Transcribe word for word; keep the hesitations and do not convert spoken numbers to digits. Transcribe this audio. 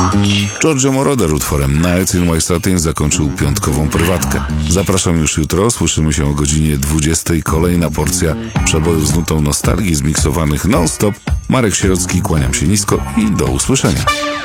Giorgio Moroder utworem Nights in My Satin zakończył piątkową prywatkę. Zapraszam już jutro, słyszymy się o godzinie dwudziestej. Kolejna porcja przebojów z nutą nostalgii zmiksowanych non-stop. Marek Sierocki, kłaniam się nisko i do usłyszenia.